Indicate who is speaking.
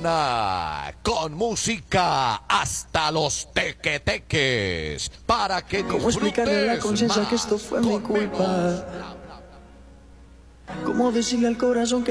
Speaker 1: Zona, con música hasta los tequeteques, para que
Speaker 2: ¿Cómo explicarle a la
Speaker 1: disfrutes
Speaker 2: conciencia que esto fue mi
Speaker 1: más
Speaker 2: culpa?
Speaker 1: conmigo.
Speaker 2: ¿Cómo decirle al corazón que